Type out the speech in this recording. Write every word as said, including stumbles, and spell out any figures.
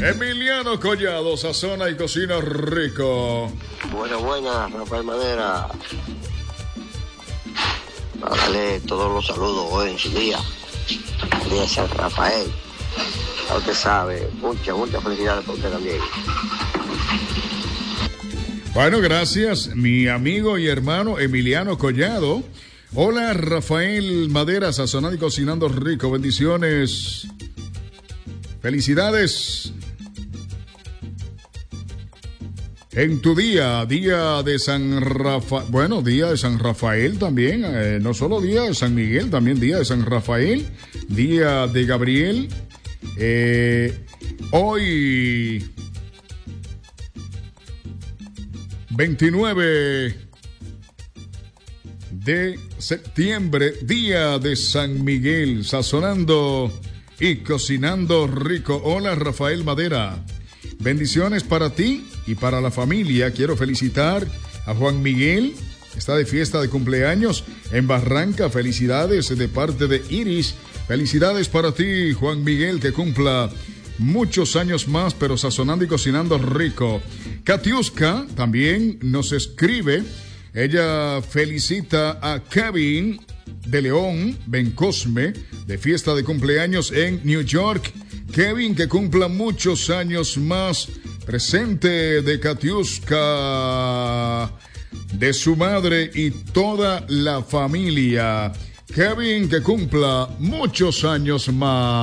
Emiliano Collado, sazona y cocina rico. Buenas, buenas, Rafael Madera. Para darle todos los saludos hoy en su día, el día de San Rafael. Ya usted sabe, muchas, muchas felicidades para usted también. Bueno, gracias, mi amigo y hermano Emiliano Collado. Hola, Rafael Madera, sazonando y cocinando rico. Bendiciones. Felicidades. En tu día, día de San Rafael, bueno, día de San Rafael también, eh, no solo día de San Miguel, también día de San Rafael, día de Gabriel. Eh, hoy, veintinueve de septiembre, día de San Miguel, sazonando y cocinando rico. Hola, Rafael Madera. Bendiciones para ti y para la familia. Quiero felicitar a Juan Miguel. Está de fiesta de cumpleaños en Barranca. Felicidades de parte de Iris. Felicidades para ti, Juan Miguel, que cumpla muchos años más, pero sazonando y cocinando rico. Katiuska también nos escribe. Ella felicita a Kevin de León Bencosme de fiesta de cumpleaños en New York. Kevin, que cumpla muchos años más. Presente de Katiuska, de su madre y toda la familia. Kevin, que cumpla muchos años más.